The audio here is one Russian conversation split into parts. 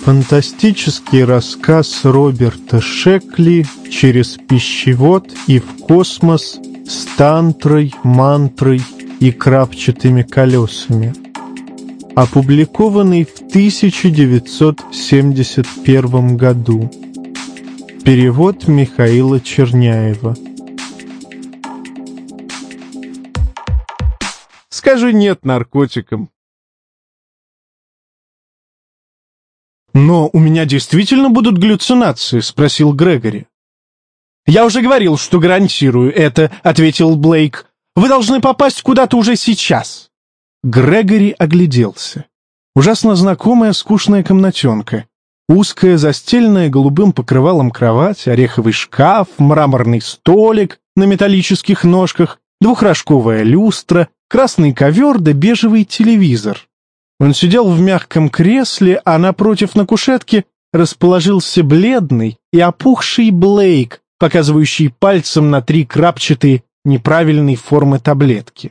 Фантастический рассказ Роберта Шекли «Через пищевод и в космос» с тантрой, мантрой и крапчатыми колесами. Опубликованный в 1971 году. Перевод Михаила Черняева. Скажи «нет» наркотикам. «Но у меня действительно будут галлюцинации?» — спросил Грегори. «Я уже говорил, что гарантирую это», — ответил Блейк. «Вы должны попасть куда-то уже сейчас». Грегори огляделся. Ужасно знакомая скучная комнатенка. Узкая, застеленная голубым покрывалом кровать, ореховый шкаф, мраморный столик на металлических ножках, двухрожковая люстра, красный ковер да бежевый телевизор. Он сидел в мягком кресле, а напротив на кушетке расположился бледный и опухший Блейк, показывающий пальцем на 3 крапчатые неправильной формы таблетки.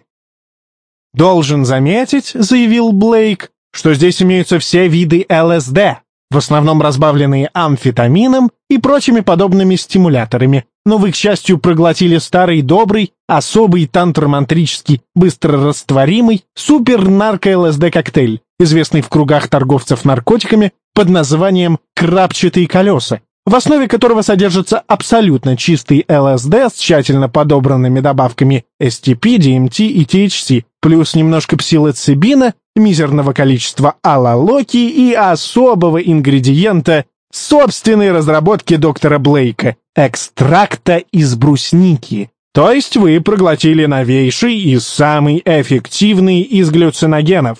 «Должен заметить, — заявил Блейк, — что здесь имеются все виды ЛСД, в основном разбавленные амфетамином и прочими подобными стимуляторами, но вы, к счастью, проглотили старый добрый, особый тантромантрический, быстрорастворимый супер-нарко-ЛСД-коктейль, известный в кругах торговцев наркотиками под названием «крапчатые колеса», в основе которого содержится абсолютно чистый ЛСД с тщательно подобранными добавками STP, DMT и THC, плюс немножко псилоцибина, мизерного количества алалоки и особого ингредиента собственной разработки доктора Блейка — экстракта из брусники. То есть вы проглотили новейший и самый эффективный из галлюциногенов.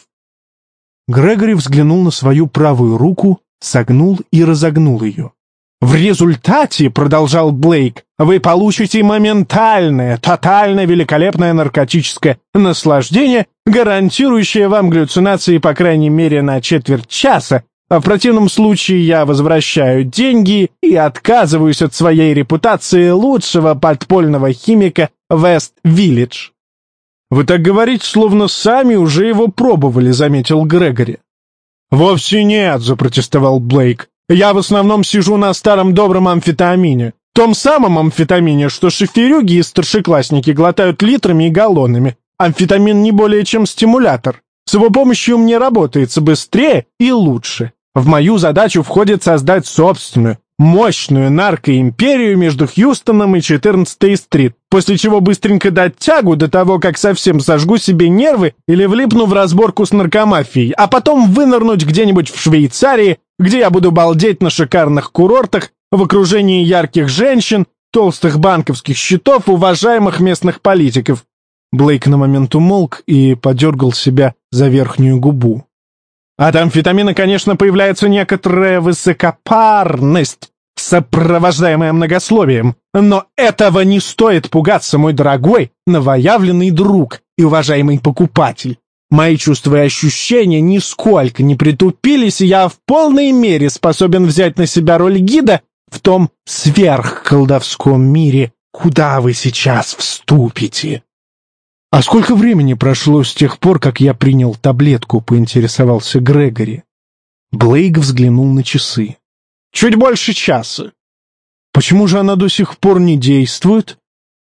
Грегори взглянул на свою правую руку, согнул и разогнул ее. «В результате, — продолжал Блейк, — вы получите моментальное, тотально великолепное наркотическое наслаждение, гарантирующее вам галлюцинации по крайней мере на четверть часа, а в противном случае я возвращаю деньги и отказываюсь от своей репутации лучшего подпольного химика Вест-Виллидж». «Вы так говорите, словно сами уже его пробовали», — заметил Грегори. «Вовсе нет», — запротестовал Блейк. «Я в основном сижу на старом добром амфетамине. Том самом амфетамине, что шоферюги и старшеклассники глотают литрами и галлонами. Амфетамин не более чем стимулятор. С его помощью мне работается быстрее и лучше. В мою задачу входит создать собственную, мощную наркоимперию между Хьюстоном и 14-й стрит, после чего быстренько дать тягу до того, как совсем сожгу себе нервы или влипну в разборку с наркомафией, а потом вынырнуть где-нибудь в Швейцарии, где я буду балдеть на шикарных курортах в окружении ярких женщин, толстых банковских счетов, уважаемых местных политиков». Блейк на момент умолк и подергал себя за верхнюю губу. «От амфетамина, конечно, появляется некоторая высокопарность, сопровождаемая многословием, но этого не стоит пугаться, мой дорогой, новоявленный друг и уважаемый покупатель. Мои чувства и ощущения нисколько не притупились, и я в полной мере способен взять на себя роль гида в том сверхколдовском мире, куда вы сейчас вступите». «А сколько времени прошло с тех пор, как я принял таблетку?» — поинтересовался Грегори. Блейк взглянул на часы. «Чуть больше часа». «Почему же она до сих пор не действует?»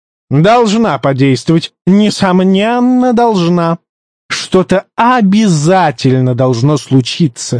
«Должна подействовать. Несомненно, должна. Что-то обязательно должно случиться».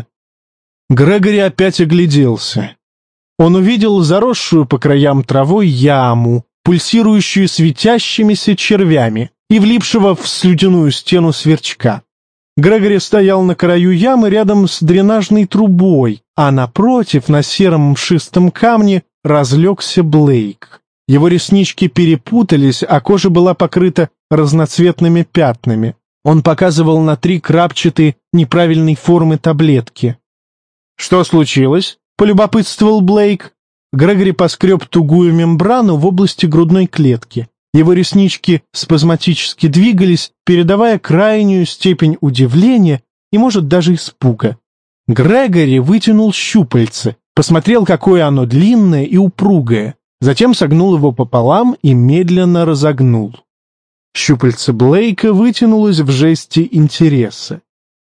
Грегори опять огляделся. Он увидел заросшую по краям травой яму, пульсирующую светящимися червями, и влипшего в слюдяную стену сверчка. Грегори стоял на краю ямы рядом с дренажной трубой, а напротив, на сером мшистом камне, разлегся Блейк. Его реснички перепутались, а кожа была покрыта разноцветными пятнами. Он показывал на 3 крапчатые неправильной формы таблетки. «Что случилось?» — полюбопытствовал Блейк. Грегори поскреб тугую мембрану в области грудной клетки. Его реснички спазматически двигались, передавая крайнюю степень удивления и, может, даже испуга. Грегори вытянул щупальце, посмотрел, какое оно длинное и упругое, затем согнул его пополам и медленно разогнул. Щупальце Блейка вытянулось в жесте интереса.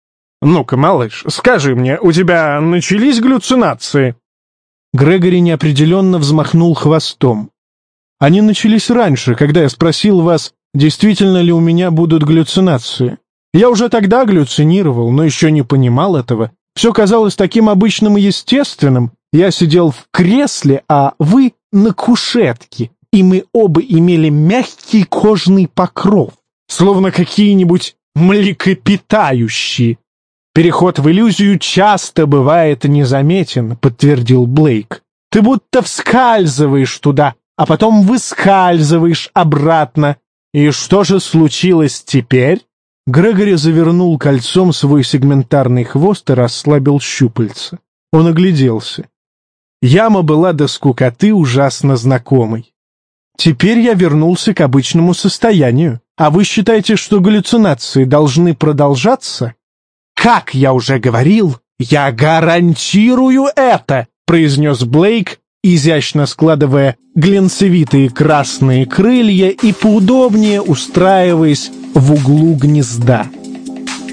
Ну-ка, малыш, скажи мне, у тебя начались галлюцинации?» Грегори неопределенно взмахнул хвостом. «Они начались раньше, когда я спросил вас, действительно ли у меня будут галлюцинации. Я уже тогда галлюцинировал, но еще не понимал этого. Все казалось таким обычным и естественным. Я сидел в кресле, а вы на кушетке, и мы оба имели мягкий кожный покров, словно какие-нибудь млекопитающие. Переход в иллюзию часто бывает незаметен», — подтвердил Блейк. «Ты будто вскальзываешь туда, а потом выскальзываешь обратно. И что же случилось теперь?» Грегори завернул кольцом свой сегментарный хвост и расслабил щупальца. Он огляделся. Яма была до скукоты ужасно знакомой. «Теперь я вернулся к обычному состоянию. А вы считаете, что галлюцинации должны продолжаться?» «Как я уже говорил, я гарантирую это!» — произнес Блейк, изящно складывая глянцевитые красные крылья и поудобнее устраиваясь в углу гнезда.